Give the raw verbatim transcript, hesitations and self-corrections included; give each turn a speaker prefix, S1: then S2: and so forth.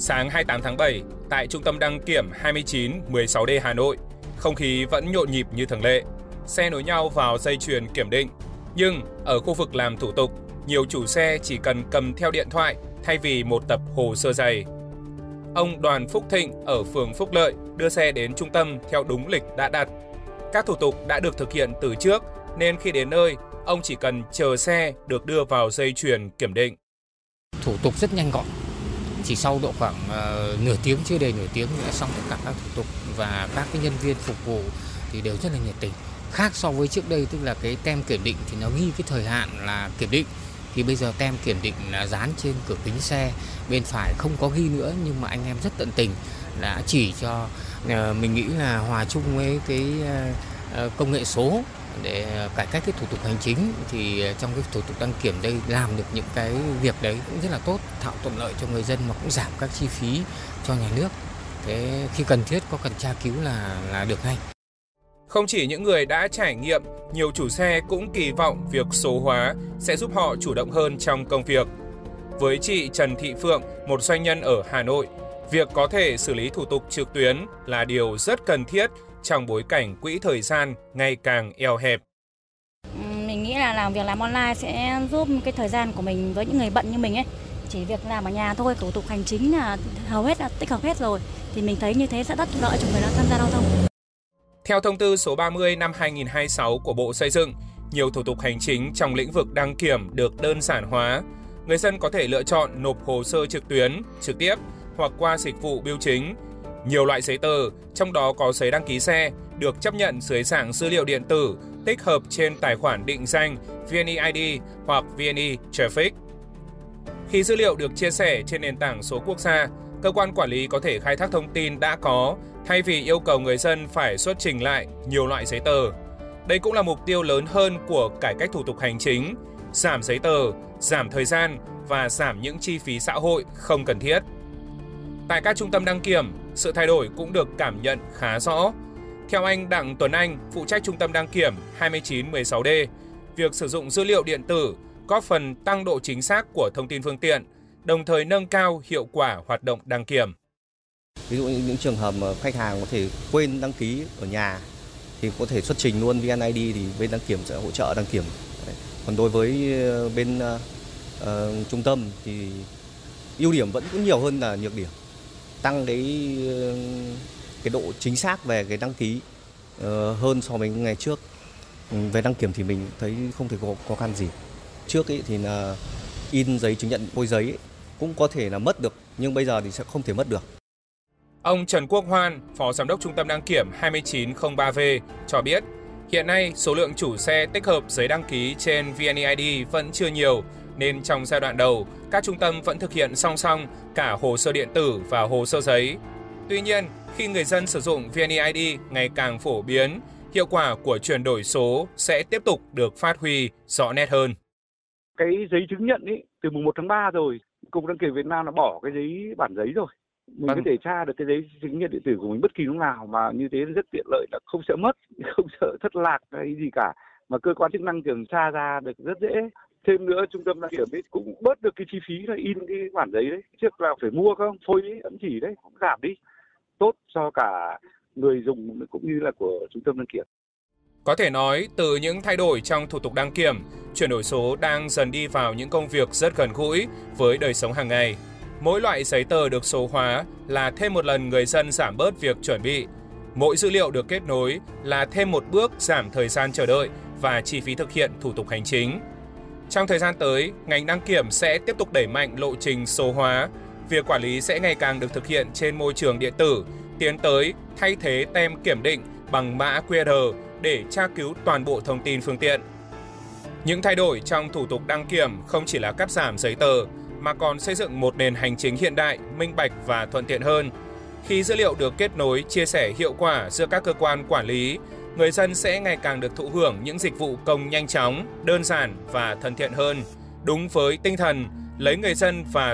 S1: Sáng hai mươi tám tháng bảy, tại Trung tâm đăng kiểm hai mươi chín mười sáu D Hà Nội, không khí vẫn nhộn nhịp như thường lệ. Xe nối nhau vào dây chuyền kiểm định. Nhưng ở khu vực làm thủ tục, nhiều chủ xe chỉ cần cầm theo điện thoại thay vì một tập hồ sơ dày. Ông Đoàn Phúc Thịnh ở phường Phúc Lợi đưa xe đến trung tâm theo đúng lịch đã đặt. Các thủ tục đã được thực hiện từ trước nên khi đến nơi, ông chỉ cần chờ xe được đưa vào dây chuyền kiểm định.
S2: Thủ tục rất nhanh gọn. Chỉ sau độ khoảng uh, nửa tiếng, chưa đầy nửa tiếng đã xong tất cả các thủ tục, và các cái nhân viên phục vụ thì đều rất là nhiệt tình. Khác so với trước đây, tức là cái tem kiểm định thì nó ghi cái thời hạn là kiểm định, thì bây giờ tem kiểm định là dán trên cửa kính xe bên phải không có ghi nữa, nhưng mà anh em rất tận tình đã chỉ cho uh, mình nghĩ là hòa chung với cái uh, công nghệ số để cải cách cái thủ tục hành chính. Thì trong cái thủ tục đăng kiểm đây làm được những cái việc đấy cũng rất là tốt, tạo thuận lợi cho người dân mà cũng giảm các chi phí cho nhà nước. Thế khi cần thiết có cần tra cứu là là được ngay.
S1: Không chỉ những người đã trải nghiệm, nhiều chủ xe cũng kỳ vọng việc số hóa sẽ giúp họ chủ động hơn trong công việc. Với chị Trần Thị Phượng, một doanh nhân ở Hà Nội, việc có thể xử lý thủ tục trực tuyến là điều rất cần thiết trong bối cảnh quỹ thời gian ngày càng eo hẹp.
S3: Mình nghĩ là làm việc làm online sẽ giúp cái thời gian của mình với những người bận như mình ấy. Chỉ việc làm ở nhà thôi, thủ tục hành chính là hầu hết là tích hợp hết rồi. Thì mình thấy như thế sẽ rất lợi cho người tham gia giao thông.
S1: Theo thông tư số ba mươi năm hai nghìn không trăm hai mươi sáu của Bộ Xây dựng, nhiều thủ tục hành chính trong lĩnh vực đăng kiểm được đơn giản hóa. Người dân có thể lựa chọn nộp hồ sơ trực tuyến, trực tiếp hoặc qua dịch vụ bưu chính. Nhiều loại giấy tờ, trong đó có giấy đăng ký xe, được chấp nhận dưới dạng dữ liệu điện tử tích hợp trên tài khoản định danh vê en e i đê hoặc vê en e Traffic. Khi dữ liệu được chia sẻ trên nền tảng số quốc gia, cơ quan quản lý có thể khai thác thông tin đã có thay vì yêu cầu người dân phải xuất trình lại nhiều loại giấy tờ. Đây cũng là mục tiêu lớn hơn của cải cách thủ tục hành chính, giảm giấy tờ, giảm thời gian và giảm những chi phí xã hội không cần thiết. Tại các trung tâm đăng kiểm, sự thay đổi cũng được cảm nhận khá rõ. Theo anh Đặng Tuấn Anh, phụ trách trung tâm đăng kiểm hai mươi chín mười sáu D, việc sử dụng dữ liệu điện tử góp phần tăng độ chính xác của thông tin phương tiện, đồng thời nâng cao hiệu quả hoạt động đăng kiểm.
S4: Ví dụ như những trường hợp mà khách hàng có thể quên đăng ký ở nhà thì có thể xuất trình luôn vê en e i đê thì bên đăng kiểm sẽ hỗ trợ đăng kiểm. Còn đối với bên uh, trung tâm thì ưu điểm vẫn có nhiều hơn là nhược điểm. Tăng cái cái độ chính xác về cái đăng ký uh, hơn so với ngày trước. Về đăng kiểm thì mình thấy không thể có khó khăn gì. Trước ấy thì là in giấy chứng nhận phôi giấy ấy, cũng có thể là mất được, nhưng bây giờ thì sẽ không thể mất được.
S1: Ông Trần Quốc Hoan, Phó Giám đốc Trung tâm đăng kiểm hai mươi chín không ba V cho biết, hiện nay số lượng chủ xe tích hợp giấy đăng ký trên vê en e i đê vẫn chưa nhiều, nên trong giai đoạn đầu, các trung tâm vẫn thực hiện song song cả hồ sơ điện tử và hồ sơ giấy. Tuy nhiên, khi người dân sử dụng vê en e i đê ngày càng phổ biến, hiệu quả của chuyển đổi số sẽ tiếp tục được phát huy rõ nét hơn.
S5: Cái giấy chứng nhận ấy, từ mùng một tháng ba rồi, Cục Đăng kiểm Việt Nam đã bỏ cái giấy bản giấy rồi. Mình có thể tra được cái giấy chứng nhận điện tử của mình bất kỳ lúc nào, mà như thế rất tiện lợi, là không sợ mất, không sợ thất lạc hay gì cả, mà cơ quan chức năng kiểm tra ra được rất dễ. Thêm nữa, trung tâm đăng kiểm ấy cũng bớt được cái chi phí là in cái bản giấy đấy, trước là phải mua không phôi ấy, ấn chỉ đấy, cũng giảm đi, tốt cho cả người dùng cũng như là của trung tâm đăng kiểm.
S1: Có thể nói, từ những thay đổi trong thủ tục đăng kiểm, chuyển đổi số đang dần đi vào những công việc rất gần gũi với đời sống hàng ngày. Mỗi loại giấy tờ được số hóa là thêm một lần người dân giảm bớt việc chuẩn bị. Mỗi dữ liệu được kết nối là thêm một bước giảm thời gian chờ đợi và chi phí thực hiện thủ tục hành chính. Trong thời gian tới, ngành đăng kiểm sẽ tiếp tục đẩy mạnh lộ trình số hóa. Việc quản lý sẽ ngày càng được thực hiện trên môi trường điện tử, tiến tới thay thế tem kiểm định bằng mã quy rờ để tra cứu toàn bộ thông tin phương tiện. Những thay đổi trong thủ tục đăng kiểm không chỉ là cắt giảm giấy tờ, mà còn xây dựng một nền hành chính hiện đại, minh bạch và thuận tiện hơn. Khi dữ liệu được kết nối, chia sẻ hiệu quả giữa các cơ quan quản lý, người dân sẽ ngày càng được thụ hưởng những dịch vụ công nhanh chóng, đơn giản và thân thiện hơn, đúng với tinh thần lấy người dân và